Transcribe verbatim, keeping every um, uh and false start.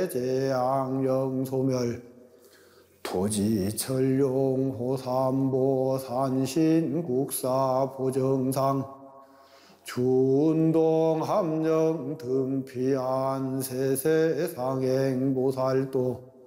제양령 소멸 토지철용 호삼보 산신 국사 보정상 준동 함령 등피안 세세 상행 보살도